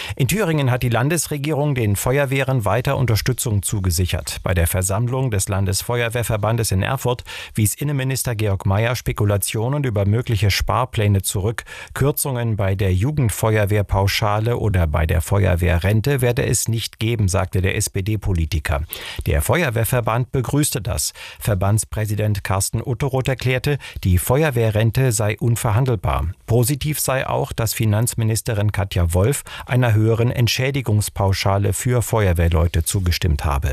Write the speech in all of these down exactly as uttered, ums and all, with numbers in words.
In Thüringen hat die Landesregierung den Feuerwehren weiter Unterstützung zugesichert. Bei der Versammlung des Landesfeuerwehrverbandes in Erfurt wies Innenminister Georg Mayer Spekulationen über mögliche Sparpläne zurück. Kürzungen bei der Jugendfeuerwehrpauschale oder bei der Feuerwehrrente werde es nicht geben, sagte der S P D-Politiker. Der Feuerwehrverband begrüßte das. Verbandspräsident Carsten Utteroth erklärte, die Feuerwehrrente sei unverhandelbar. Positiv sei auch, dass Finanzministerin Katja Wolf einer höheren Entschädigungspauschale für Feuerwehrleute zugestimmt habe.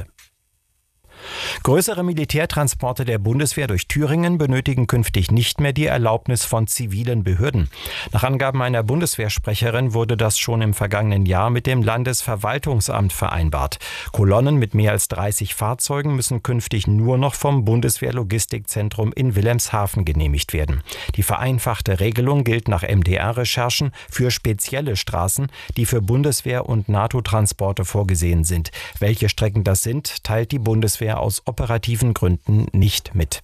Größere Militärtransporte der Bundeswehr durch Thüringen benötigen künftig nicht mehr die Erlaubnis von zivilen Behörden. Nach Angaben einer Bundeswehrsprecherin wurde das schon im vergangenen Jahr mit dem Landesverwaltungsamt vereinbart. Kolonnen mit mehr als dreißig Fahrzeugen müssen künftig nur noch vom Bundeswehrlogistikzentrum in Wilhelmshaven genehmigt werden. Die vereinfachte Regelung gilt nach M D R-Recherchen für spezielle Straßen, die für Bundeswehr- und NATO-Transporte vorgesehen sind. Welche Strecken das sind, teilt die Bundeswehr aus operativen Gründen nicht mit.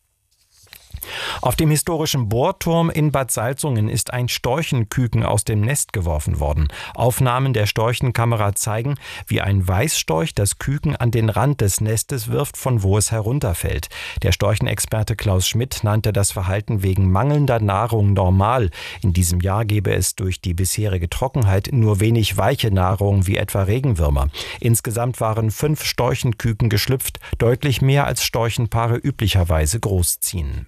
Auf dem historischen Bohrturm in Bad Salzungen ist ein Storchenküken aus dem Nest geworfen worden. Aufnahmen der Storchenkamera zeigen, wie ein Weißstorch das Küken an den Rand des Nestes wirft, von wo es herunterfällt. Der Storchenexperte Klaus Schmidt nannte das Verhalten wegen mangelnder Nahrung normal. In diesem Jahr gebe es durch die bisherige Trockenheit nur wenig weiche Nahrung wie etwa Regenwürmer. Insgesamt waren fünf Storchenküken geschlüpft, deutlich mehr als Storchenpaare üblicherweise großziehen.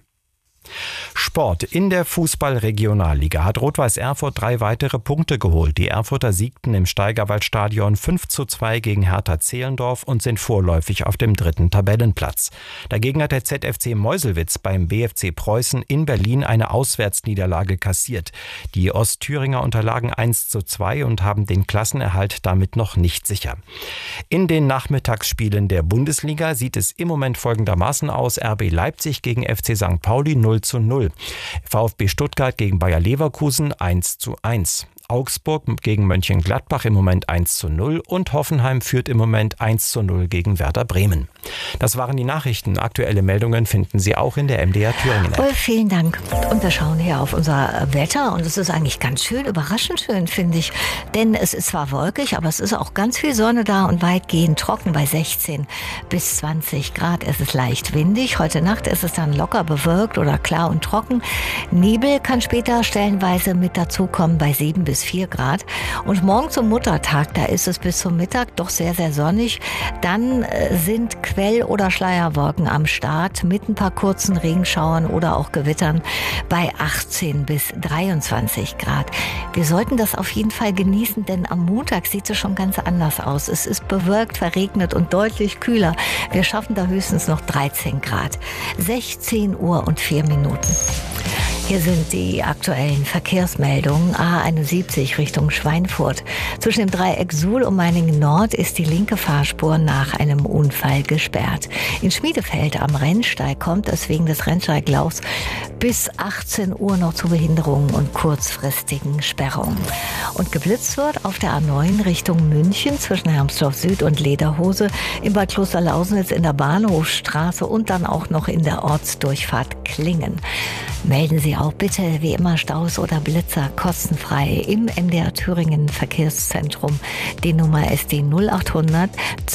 Sport. In der Fußball-Regionalliga hat Rot-Weiß Erfurt drei weitere Punkte geholt. Die Erfurter siegten im Steigerwaldstadion fünf zu zwei gegen Hertha Zehlendorf und sind vorläufig auf dem dritten Tabellenplatz. Dagegen hat der Z F C Meuselwitz beim B F C Preußen in Berlin eine Auswärtsniederlage kassiert. Die Ostthüringer unterlagen eins zu zwei und haben den Klassenerhalt damit noch nicht sicher. In den Nachmittagsspielen der Bundesliga sieht es im Moment folgendermaßen aus: R B Leipzig gegen F C Sankt Pauli null zu null. VfB Stuttgart gegen Bayer Leverkusen eins zu eins. Augsburg gegen Mönchengladbach im Moment eins zu null und Hoffenheim führt im Moment eins zu null gegen Werder Bremen. Das waren die Nachrichten. Aktuelle Meldungen finden Sie auch in der M D R Thüringen App. Oh, vielen Dank. Und wir schauen hier auf unser Wetter und es ist eigentlich ganz schön, überraschend schön, finde ich. Denn es ist zwar wolkig, aber es ist auch ganz viel Sonne da und weitgehend trocken bei sechzehn bis zwanzig Grad. Es ist leicht windig. Heute Nacht ist es dann locker bewölkt oder klar und trocken. Nebel kann später stellenweise mit dazukommen bei sieben bis vier Grad. Und morgen zum Muttertag, da ist es bis zum Mittag doch sehr, sehr sonnig. Dann äh, sind Quell- oder Schleierwolken am Start mit ein paar kurzen Regenschauern oder auch Gewittern bei achtzehn bis dreiundzwanzig Grad. Wir sollten das auf jeden Fall genießen, denn am Montag sieht es schon ganz anders aus. Es ist bewölkt, verregnet und deutlich kühler. Wir schaffen da höchstens noch dreizehn Grad. sechzehn Uhr und vier Minuten. Hier sind die aktuellen Verkehrsmeldungen. A einundsiebzig Richtung Schweinfurt. Zwischen dem Dreieck Suhl und Meiningen Nord ist die linke Fahrspur nach einem Unfall gesperrt. In Schmiedefeld am Rennsteig kommt es wegen des Rennsteiglaufs bis achtzehn Uhr noch zu Behinderungen und kurzfristigen Sperrungen. Und geblitzt wird auf der A neun Richtung München zwischen Hermsdorf Süd und Lederhose, in Bad Klosterlausnitz in der Bahnhofstraße und dann auch noch in der Ortsdurchfahrt Klingen. Melden Sie auch bitte wie immer Staus oder Blitzer kostenfrei im M D R Thüringen Verkehrszentrum. Die Nummer ist die null achthundert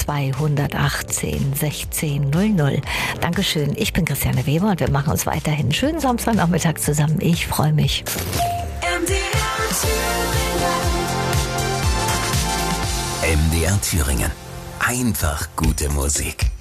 zweihundertachtzehn sechzehn null null. Dankeschön, ich bin Christiane Weber und wir machen uns weiterhin einen schönen Samstagnachmittag zusammen. Ich freue mich. M D R Thüringen. M D R Thüringen. Einfach gute Musik.